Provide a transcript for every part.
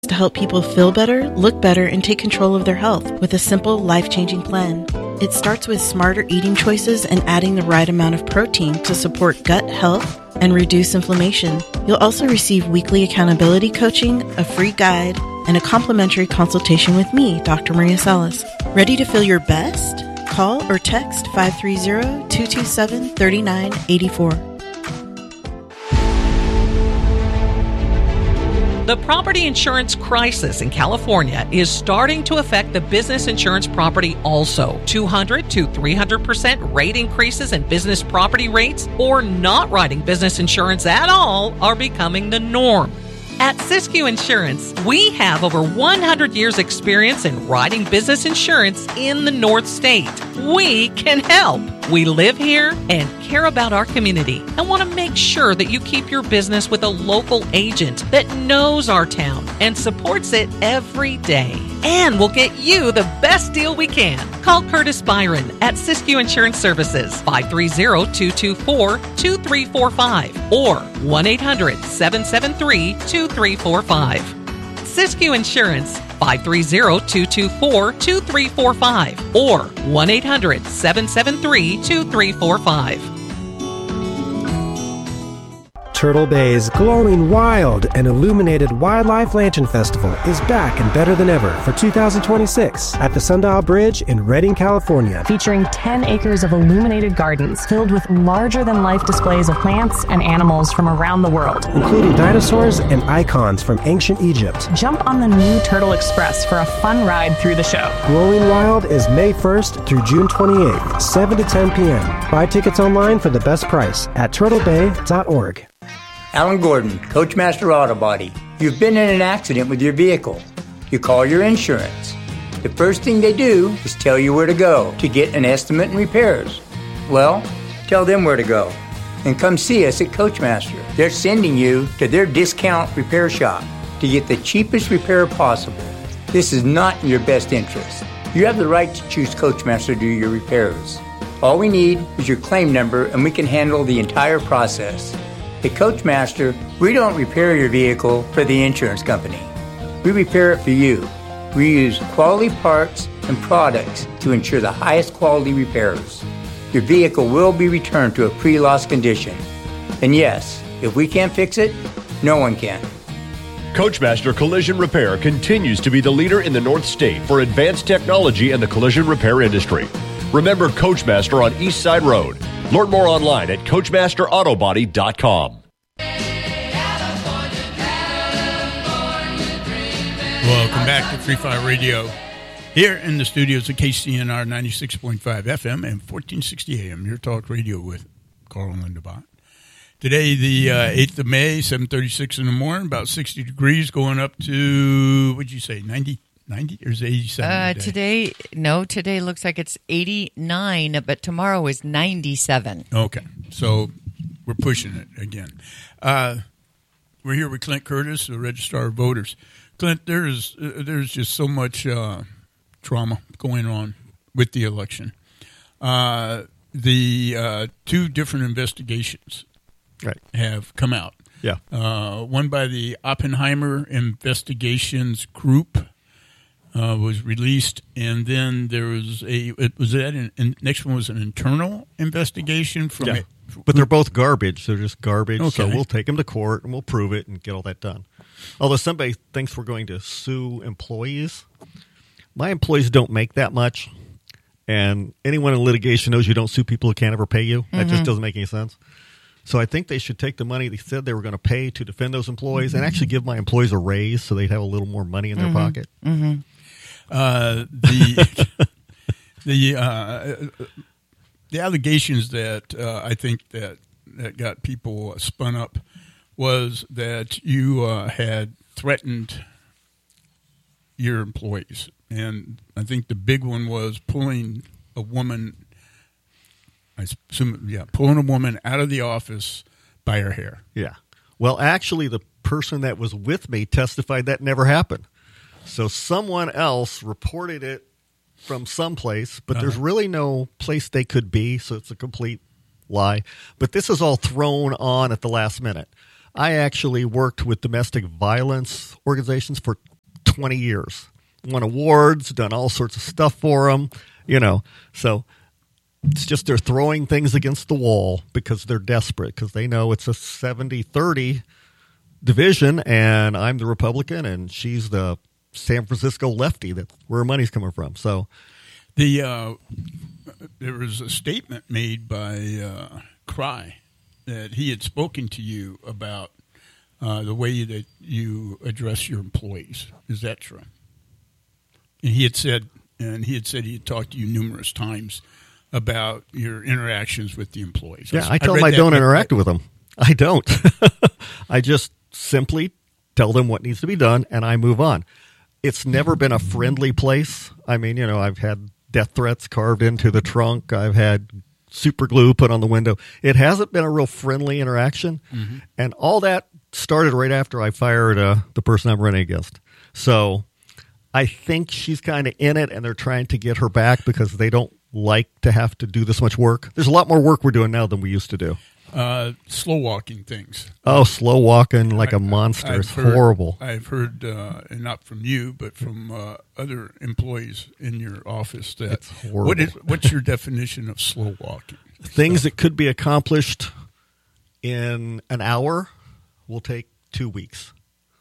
to help people feel better, look better, and take control of their health with a simple, life-changing plan. It starts with smarter eating choices and adding the right amount of protein to support gut health and reduce inflammation. You'll also receive weekly accountability coaching, a free guide, and a complimentary consultation with me, Dr. Maria Salas. Ready to feel your best? Call or text 530-227-3984. The property insurance crisis in California is starting to affect the business insurance property also. 200 to 300% rate increases in business property rates or not writing business insurance at all are becoming the norm. At Siskiyou Insurance, we have over 100 years experience in writing business insurance in the North State. We can help. We live here and care about our community and want to make sure that you keep your business with a local agent that knows our town and supports it every day. And we'll get you the best deal we can. Call Curtis Byron at Siskiyou Insurance Services, 530-224-2345 or 1-800-773-2345. Siskiyou Insurance, 530-224-2345 or 1-800-773-2345. Turtle Bay's glowing, wild, and illuminated Wildlife Lantern Festival is back and better than ever for 2026 at the Sundial Bridge in Redding, California. Featuring 10 acres of illuminated gardens filled with larger-than-life displays of plants and animals from around the world, including dinosaurs and icons from ancient Egypt. Jump on the new Turtle Express for a fun ride through the show. Glowing Wild is May 1st through June 28th, 7 to 10 p.m. Buy tickets online for the best price at turtlebay.org. Alan Gordon, Coachmaster Auto Body. You've been in an accident with your vehicle. You call your insurance. The first thing they do is tell you where to go to get an estimate and repairs. Well, tell them where to go. And come see us at Coachmaster. They're sending you to their discount repair shop to get the cheapest repair possible. This is not in your best interest. You have the right to choose Coachmaster to do your repairs. All we need is your claim number and we can handle the entire process. At Coachmaster, we don't repair your vehicle for the insurance company. We repair it for you. We use quality parts and products to ensure the highest quality repairs. Your vehicle will be returned to a pre-loss condition. And yes, if we can't fix it, no one can. Coachmaster Collision Repair continues to be the leader in the North State for advanced technology in the collision repair industry. Remember Coachmaster on East Side Road. Learn more online at CoachmasterAutobody.com. Welcome back to Free Fire Radio. Here in the studios of KCNR 96.5 FM and 1460 AM. Your talk radio with Carl Lindebott. Today, the 8th of May, 7:36 in the morning, about 60 degrees, going up to, what'd you say, 90 or is it 87 today? Today looks like it's 89, but tomorrow is 97. Okay, so we're pushing it again. We're here with Clint Curtis, the Registrar of Voters. Clint, there's just so much trauma going on with the election. The two different investigations have come out. Yeah. One by the Oppenheimer Investigations Group was released, and then there was next one was an internal investigation from. Yeah. But they're both garbage. They're just garbage. Okay. So we'll take them to court and we'll prove it and get all that done. Although somebody thinks we're going to sue employees, my employees don't make that much, and anyone in litigation knows you don't sue people who can't ever pay you. That just doesn't make any sense. So I think they should take the money they said they were going to pay to defend those employees and actually give my employees a raise so they'd have a little more money in their pocket. The allegations that I think that got people spun up was that you had threatened your employees. And I think the big one was pulling a woman, pulling a woman out of the office by her hair. Yeah. Well, actually, the person that was with me testified that never happened. So someone else reported it from someplace, but there's really no place they could be, so it's a complete lie. But this is all thrown on at the last minute. I actually worked with domestic violence organizations for 20 years. Won awards, done all sorts of stuff for them, So it's just they're throwing things against the wall because they're desperate, because they know it's a 70-30 division, and I'm the Republican, and she's the San Francisco lefty. That's where her money's coming from. So there was a statement made by Cry that he had spoken to you about the way that you address your employees. Is that true? And he had said he had talked to you numerous times about your interactions with the employees. Yeah, I tell them I don't interact with them. I don't. I just simply tell them what needs to be done, and I move on. It's never been a friendly place. I mean, I've had death threats carved into the trunk. I've had super glue put on the window. It hasn't been a real friendly interaction, and all that started right after I fired the person I'm running against. So I think she's kind of in it, and they're trying to get her back because they don't like to have to do this much work. There's a lot more work we're doing now than we used to do. Slow walking things. Oh, slow walking like a monster. It's horrible. I've heard, and not from you, but from other employees in your office, that it's horrible. What's your definition of slow walking? Things that could be accomplished in an hour will take 2 weeks.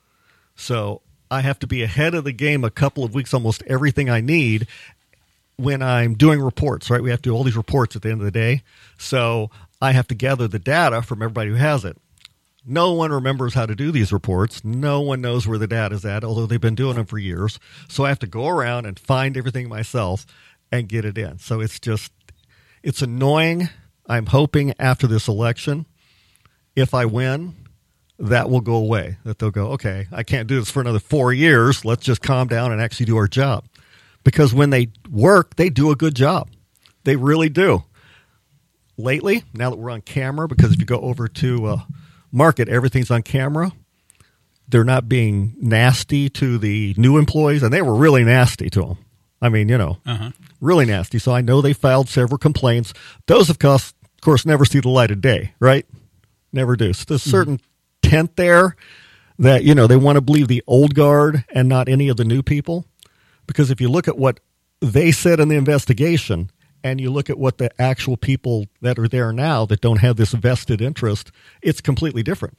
So I have to be ahead of the game a couple of weeks, almost everything I need when I'm doing reports, right? We have to do all these reports at the end of the day. So I have to gather the data from everybody who has it. No one remembers how to do these reports. No one knows where the data is at, although they've been doing them for years. So I have to go around and find everything myself and get it in. So it's annoying. I'm hoping after this election, if I win, that will go away. That they'll go, okay, I can't do this for another 4 years. Let's just calm down and actually do our job. Because when they work, they do a good job. They really do. Lately, now that we're on camera, because if you go over to Market, everything's on camera. They're not being nasty to the new employees, and they were really nasty to them. I mean, really nasty. So I know they filed several complaints. Those, of course, never see the light of day, right? Never do. So there's a certain tent there that, they want to believe the old guard and not any of the new people. Because if you look at what they said in the investigation and you look at what the actual people that are there now that don't have this vested interest, it's completely different.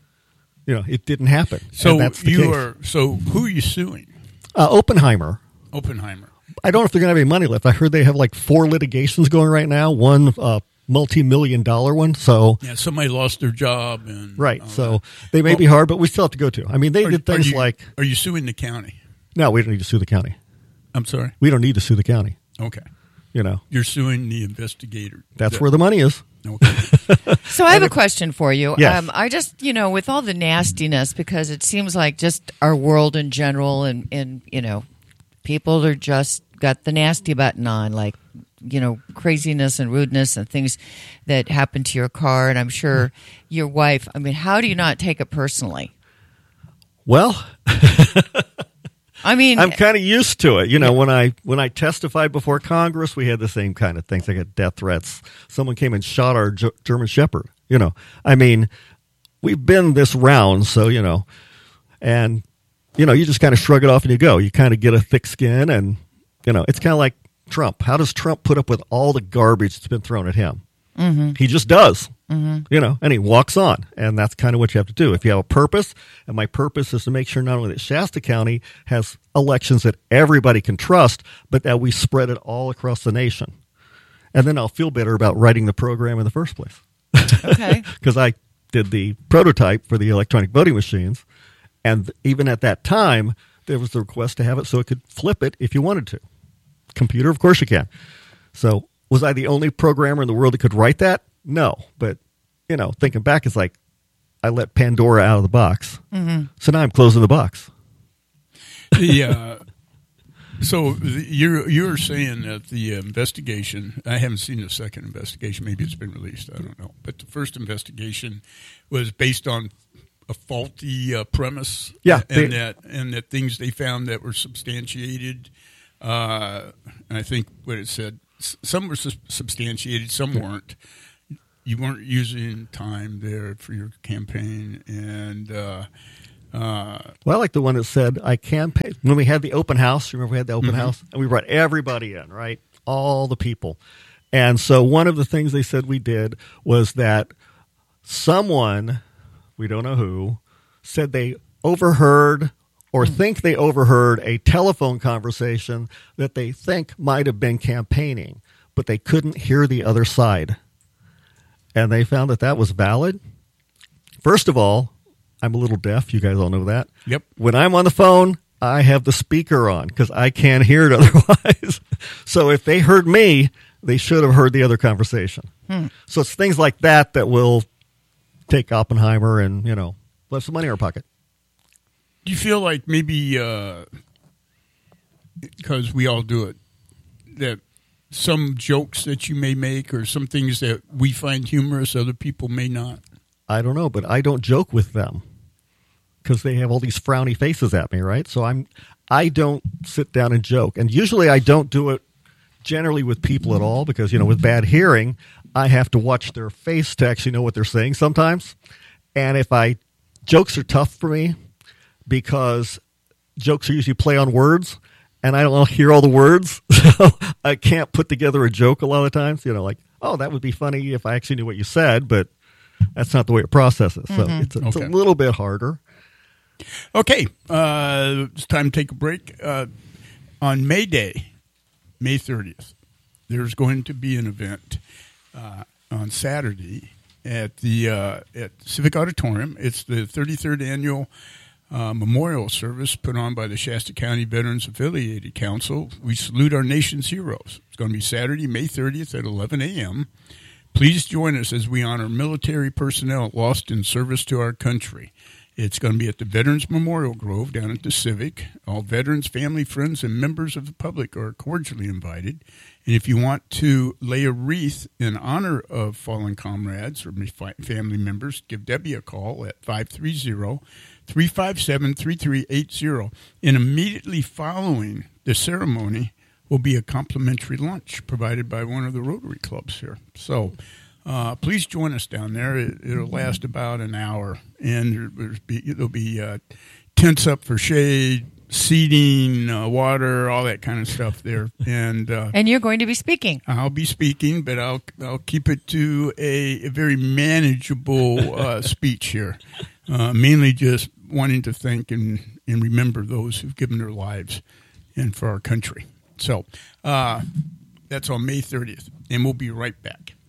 It didn't happen. So that's the case. So who are you suing? Oppenheimer. I don't know if they're going to have any money left. I heard they have like 4 litigations going right now, one multi-million-dollar one. So yeah, somebody lost their job. Right. So they may be hard, but we still have to go to. I mean, they did things like... Are you suing the county? No, we don't need to sue the county. I'm sorry? We don't need to sue the county. Okay. You're suing the investigator. That's where the money is. Okay. So I have a question for you. Yes. I just, with all the nastiness, because it seems like just our world in general and people are just got the nasty button on, like, craziness and rudeness and things that happen to your car. And I'm sure your wife, how do you not take it personally? Well... I mean, I'm kind of used to it. When I testified before Congress, we had the same kind of things. I got death threats. Someone came and shot our German Shepherd. We've been this round, so, and, you just kind of shrug it off and you go. You kind of get a thick skin and, it's kind of like Trump. How does Trump put up with all the garbage that's been thrown at him? Mm-hmm. He just does. Mm-hmm. And he walks on, and that's kind of what you have to do. If you have a purpose, and my purpose is to make sure not only that Shasta County has elections that everybody can trust, but that we spread it all across the nation. And then I'll feel better about writing the program in the first place. Okay. Because I did the prototype for the electronic voting machines, and even at that time, there was the request to have it so it could flip it if you wanted to. Computer, of course you can. So was I the only programmer in the world that could write that? No, but, thinking back, it's like I let Pandora out of the box. Mm-hmm. So now I'm closing the box. So you're saying that the investigation, I haven't seen the second investigation. Maybe it's been released. I don't know. But the first investigation was based on a faulty premise. Yeah. And that things they found that were substantiated. And I think what it said, some were substantiated, some weren't. You weren't using time there for your campaign, and Well, I like the one that said, I campaign. When we had the open house, remember we had the open house? And we brought everybody in, right? All the people. And so one of the things they said we did was that someone, we don't know who, said they overheard or think they overheard a telephone conversation that they think might have been campaigning, but they couldn't hear the other side. And they found that that was valid. First of all, I'm a little deaf. You guys all know that. Yep. When I'm on the phone, I have the speaker on because I can't hear it otherwise. So if they heard me, they should have heard the other conversation. So it's things like that that will take Oppenheimer and, left some money in our pocket. Do you feel like maybe, because we all do it, that some jokes that you may make or some things that we find humorous, other people may not? I don't know, but I don't joke with them because they have all these frowny faces at me, right? So I don't sit down and joke. And usually I don't do it generally with people at all because, with bad hearing, I have to watch their face to actually know what they're saying sometimes. And jokes are tough for me because jokes are usually play on words and I don't hear all the words. So I can't put together a joke a lot of times, like, oh, that would be funny if I actually knew what you said, but that's not the way it processes. So it's a little bit harder. Okay. It's time to take a break. On May Day, May 30th, there's going to be an event on Saturday at the Civic Auditorium. It's the 33rd annual memorial service put on by the Shasta County Veterans Affiliated Council. We salute our nation's heroes. It's going to be Saturday, May 30th at 11 a.m. Please join us as we honor military personnel lost in service to our country. It's going to be at the Veterans Memorial Grove down at the Civic. All veterans, family, friends, and members of the public are cordially invited. And if you want to lay a wreath in honor of fallen comrades or family members, give Debbie a call at 530-357-3380. And immediately following the ceremony will be a complimentary lunch provided by one of the Rotary clubs here. So please join us down there. It'll last about an hour, and there'll be tents up for shade, seating, water, all that kind of stuff there. And you're going to be speaking. I'll be speaking, but I'll keep it to a very manageable speech here, mainly just wanting to thank and remember those who've given their lives and for our country. So that's on May 30th, and we'll be right back.